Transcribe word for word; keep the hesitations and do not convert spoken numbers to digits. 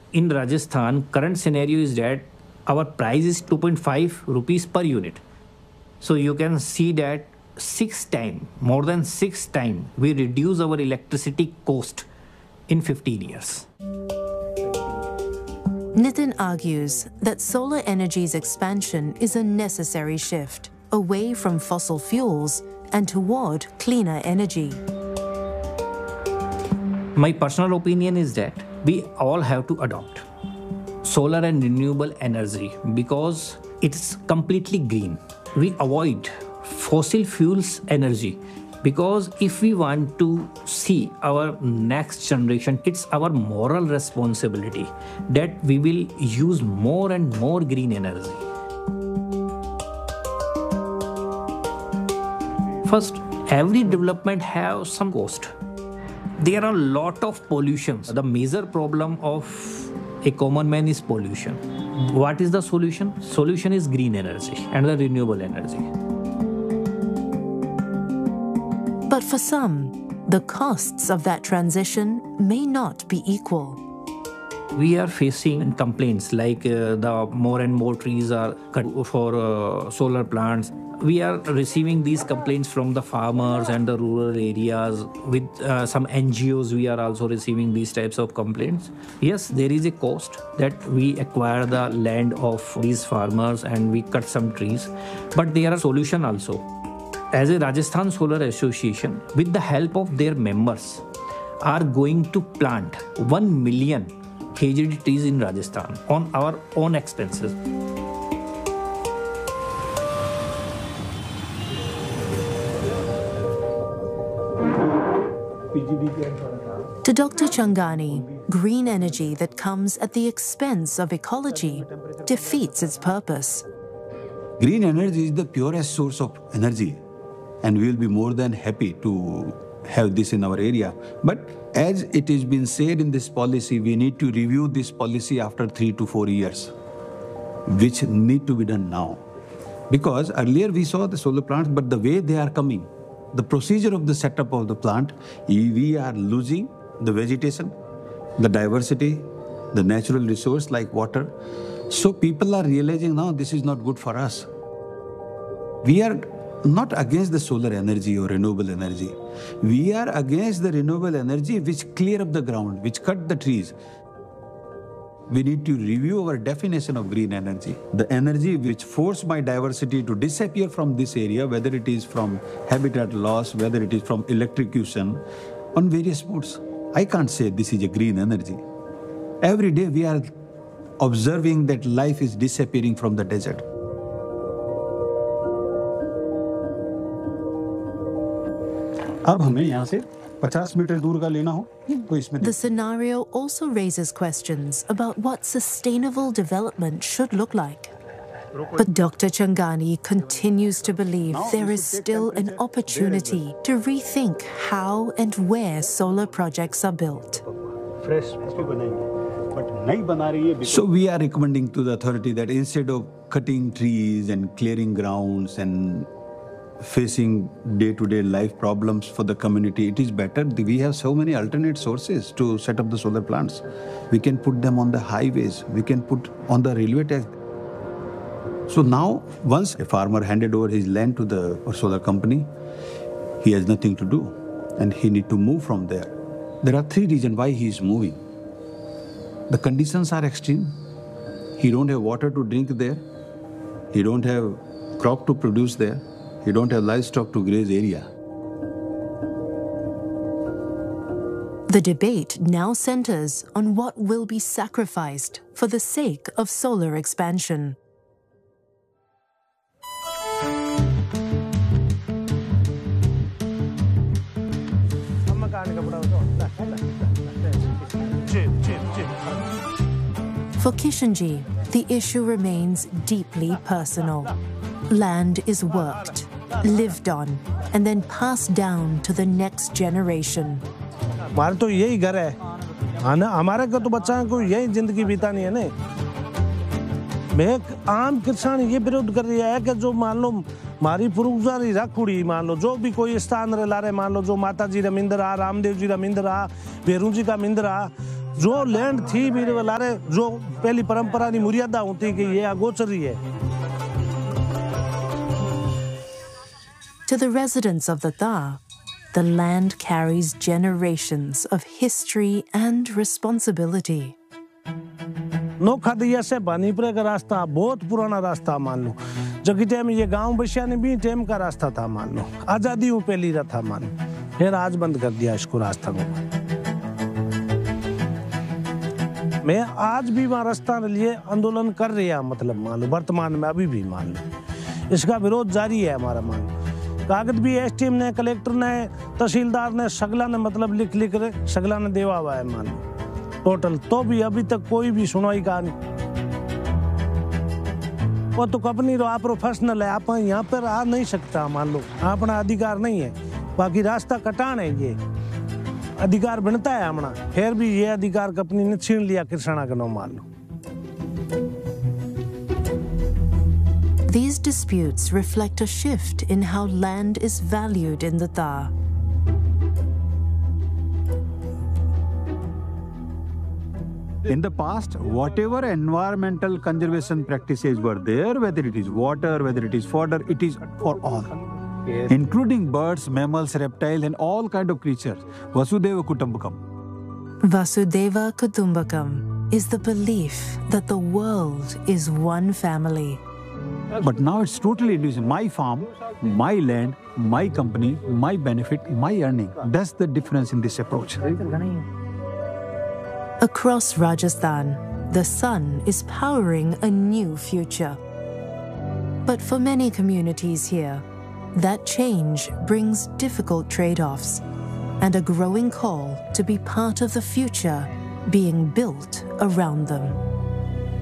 in Rajasthan, current scenario is that our price is two point five rupees per unit. So you can see that six time, more than six time, we reduce our electricity cost in fifteen years. Nitin argues that solar energy's expansion is a necessary shift away from fossil fuels and toward cleaner energy. My personal opinion is that we all have to adopt solar and renewable energy because it's completely green. We avoid fossil fuels energy because if we want to see our next generation, it's our moral responsibility that we will use more and more green energy. First, every development has some cost. There are a lot of pollutions. The major problem of a common man is pollution. What is the solution? Solution is green energy and the renewable energy. But for some, the costs of that transition may not be equal. We are facing complaints like uh, the more and more trees are cut for uh, solar plants. We are receiving these complaints from the farmers and the rural areas. With uh, some N G Os, we are also receiving these types of complaints. Yes, there is a cost that we acquire the land of these farmers and we cut some trees. But there are solutions also. As a Rajasthan Solar Association, with the help of their members, are going to plant one million K G D trees in Rajasthan on our own expenses. To Doctor Changani, green energy that comes at the expense of ecology defeats its purpose. Green energy is the purest source of energy, and we will be more than happy to have this in our area. But as it has been said in this policy, we need to review this policy after three to four years, which need to be done now. Because earlier we saw the solar plants, but the way they are coming, the procedure of the setup of the plant, we are losing the vegetation, the diversity, the natural resource like water. So people are realizing now this is not good for us. We are not against the solar energy or renewable energy. We are against the renewable energy which clear up the ground, which cut the trees. We need to review our definition of green energy. The energy which forced biodiversity to disappear from this area, whether it is from habitat loss, whether it is from electrocution, on various modes. I can't say this is a green energy. Every day we are observing that life is disappearing from the desert. अब हमें यहाँ से fifty metre दूर का लेना हो तो इसमें The scenario also raises questions about what sustainable development should look like. But Doctor Changani continues to believe there is still an opportunity to rethink how and where solar projects are built. So we are recommending to the authority that instead of cutting trees and clearing grounds and facing day-to-day life problems for the community, it is better. We have so many alternate sources to set up the solar plants. We can put them on the highways. We can put on the railway tracks. So now, once a farmer handed over his land to the solar company, he has nothing to do and he need to move from there. There are three reasons why he is moving. The conditions are extreme. He don't have water to drink there. He don't have crop to produce there. He don't have livestock to graze area. The debate now centers on what will be sacrificed for the sake of solar expansion. For Kishanji, the issue remains deeply personal. Land is worked, lived on, and then passed down to the next generation. हमारा तो यही घर है, आना हमारे का तो बच्चा को यही जिंदगी बितानी है ने। मैं आम किसान ये विरोध कर रही है कि जो मान लो मारी पुरुषारी रखुड़ी मान लो जो भी कोई स्थान रे लारे मान लो जो माता जी रा मिंदर आ, रामदेव जी रा मिंदर आ, भेरू जी का मिंदर आ, जो लैंड थी भी लारे जो पहली परंपरा की मर्यादा होती कि ये अगोचरी है. To the residents of the Da, the land carries generations of history and responsibility. Nokha दिया से बानीपुरे का रास्ता बहुत पुराना रास्ता मान लो. जो कि टाइम ये गांव बसिया ने भी टाइम का रास्ता था मान लो. आजादी हो पहली रहा था मान लो. फिर आज बंद कर दिया इसको रास्ता को. मैं आज भी वहाँ रास्ता के लिए आंदोलन कर रही है मतलब मान लो वर्तमान में अभी भी मान लो. इसका विरोध जारी है हमारा मान लो. कागज भी एसटीएम ने कलेक्टर ने तहसीलदार ने सगला ने मतलब लिख लिख कर सगला ने देवा हुआ है मान लो टोटल. तो भी अभी तक कोई भी सुनवाई का नहीं. वो तो कंपनी रो आप प्रोफेशनल है. आप यहाँ पर आ नहीं सकता मान लो. अपना अधिकार नहीं है. बाकी रास्ता कटान है ये अधिकार बनता है हमारा. फिर भी ये अधिकार कंपनी ने छीन लिया किसाना का नाम मान लो. These disputes reflect a shift in how land is valued in the Da. In the past, whatever environmental conservation practices were there, whether it is water, whether it is fodder, it is for all. Yes. Including birds, mammals, reptiles, and all kind of creatures. Vasudeva Kutumbakam. Vasudeva Kutumbakam is the belief that the world is one family. But now it's totally individual. My farm, my land, my company, my benefit, my earning. That's the difference in this approach. Across Rajasthan, the sun is powering a new future. But for many communities here, that change brings difficult trade-offs and a growing call to be part of the future being built around them.